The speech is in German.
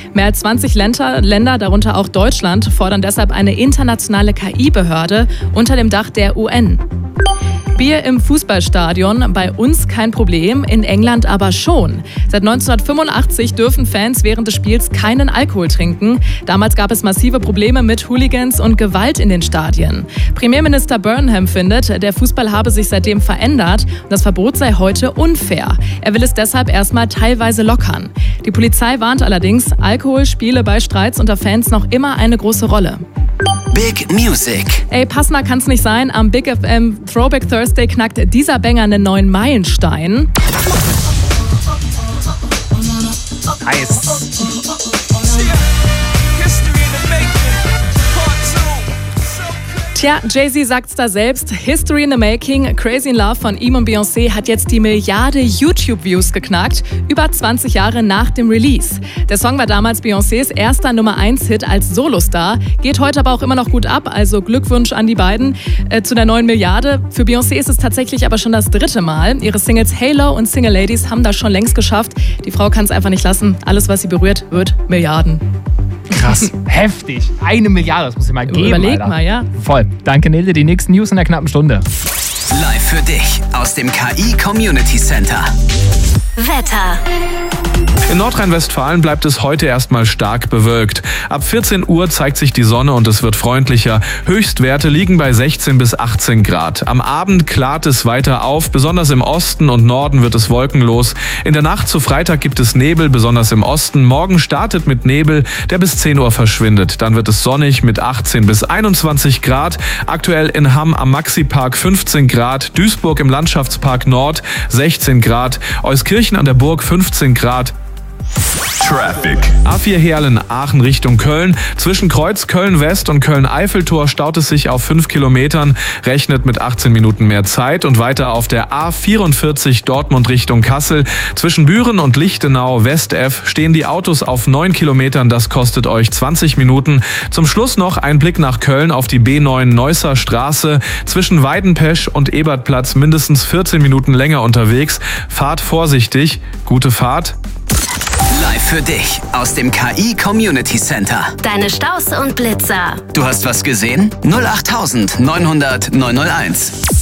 Mehr als 20 Länder, darunter auch Deutschland, fordern deshalb eine internationale KI-Behörde unter dem Dach der UN. Bier im Fußballstadion, bei uns kein Problem, in England aber schon. Seit 1985 dürfen Fans während des Spiels keinen Alkohol trinken. Damals gab es massive Probleme mit Hooligans und Gewalt in den Stadien. Premierminister Burnham findet, der Fußball habe sich seitdem verändert und das Verbot sei heute unfair. Er will es deshalb erstmal teilweise lockern. Die Polizei warnt allerdings, Alkohol spiele bei Streits unter Fans noch immer eine große Rolle. Big Music. Ey, passender kann's nicht sein. Am Big FM Throwback Thursday knackt dieser Banger einen neuen Meilenstein. Nice. Tja, Jay-Z sagt's da selbst. History in the Making. Crazy in Love von ihm und Beyoncé hat jetzt die Milliarde YouTube-Views geknackt. Über 20 Jahre nach dem Release. Der Song war damals Beyoncés erster Nummer-1-Hit als Solostar. Geht heute aber auch immer noch gut ab. Also Glückwunsch an die beiden zu der neuen Milliarde. Für Beyoncé ist es tatsächlich aber schon das 3. Mal. Ihre Singles Halo und Single Ladies haben das schon längst geschafft. Die Frau kann es einfach nicht lassen. Alles, was sie berührt, wird Milliarden. Krass, heftig. 1 Milliarde, das muss ich mal geben. Überleg Alter. mal, ja. Voll. Danke, Nilde. Die nächsten News in der knappen Stunde. Live für dich aus dem KI Community Center. Wetter. In Nordrhein-Westfalen bleibt es heute erstmal stark bewölkt. Ab 14 Uhr zeigt sich die Sonne und es wird freundlicher. Höchstwerte liegen bei 16 bis 18 Grad. Am Abend klart es weiter auf. Besonders im Osten und Norden wird es wolkenlos. In der Nacht zu Freitag gibt es Nebel, besonders im Osten. Morgen startet mit Nebel, der bis 10 Uhr verschwindet. Dann wird es sonnig mit 18 bis 21 Grad. Aktuell in Hamm am Maxi-Park 15 Grad. Duisburg im Landschaftspark Nord 16 Grad. Euskirchen an der Burg 15 Grad. Traffic. A4 Heerlen-Aachen Richtung Köln. Zwischen Kreuz Köln-West und Köln-Eiffeltor staut es sich auf 5 Kilometern. Rechnet mit 18 Minuten mehr Zeit. Und weiter auf der A44 Dortmund Richtung Kassel. Zwischen Büren und Lichtenau West-F stehen die Autos auf 9 Kilometern. Das kostet euch 20 Minuten. Zum Schluss noch ein Blick nach Köln auf die B9 Neusser Straße. Zwischen Weidenpesch und Ebertplatz mindestens 14 Minuten länger unterwegs. Fahrt vorsichtig. Gute Fahrt. Live für dich aus dem KI Community Center. Deine Staus und Blitzer. Du hast was gesehen? 08900 901.